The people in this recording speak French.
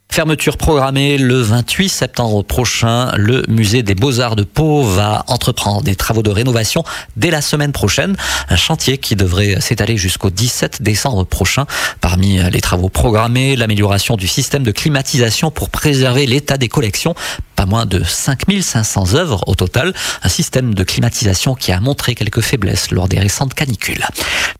Fermeture programmée le 28 septembre prochain. Le musée des Beaux-Arts de Pau va entreprendre des travaux de rénovation dès la semaine prochaine. Un chantier qui devrait s'étaler jusqu'au 17 décembre prochain. Parmi les travaux programmés, l'amélioration du système de climatisation pour préserver l'état des collections. Pas moins de 5500 œuvres au total. Un système de climatisation qui a montré quelques faiblesses lors des récentes canicules.